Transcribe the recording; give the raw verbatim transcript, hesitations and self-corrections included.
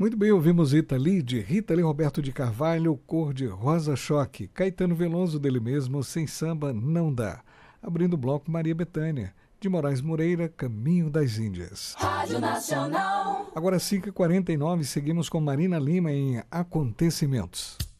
Muito bem, ouvimos Rita Lee, de Rita Lee, Roberto de Carvalho, Cor de Rosa Choque, Caetano Veloso, dele mesmo, Sem Samba Não Dá. Abrindo o bloco, Maria Bethânia, de Moraes Moreira, Caminho das Índias. Rádio Nacional. Agora cinco e quarenta e nove, seguimos com Marina Lima em Acontecimentos.